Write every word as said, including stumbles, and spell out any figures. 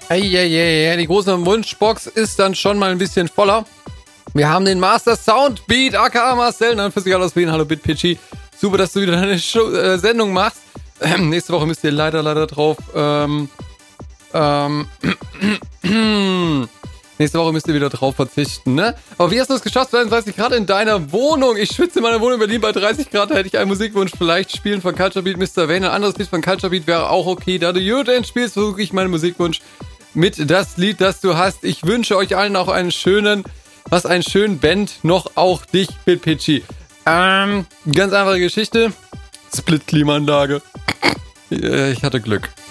Eieiei, die große Wunschbox ist dann schon mal ein bisschen voller. Wir haben den Master Soundbeat, aka Marcel, dann für sich aus Wien. Hallo BitPitchy. Super, dass du wieder eine Show, äh, Sendung machst. Ähm, nächste Woche müsst ihr leider, leider drauf. Ähm, ähm, nächste Woche müsst ihr wieder drauf verzichten, ne? Aber wie hast du es geschafft, zweiunddreißig Grad in deiner Wohnung? Ich schwitze in meiner Wohnung in Berlin bei dreißig Grad. Da hätte ich einen Musikwunsch vielleicht spielen von Culture Beat, Mister Wayne. Ein anderes Lied von Culture Beat wäre auch okay. Da du Jürgen spielst, versuche ich meinen Musikwunsch mit das Lied, das du hast. Ich wünsche euch allen auch einen schönen, was einen schönen Band, noch auch dich, BitPitchy. Ähm, ganz einfache Geschichte. Split-Klimaanlage. Ich hatte Glück.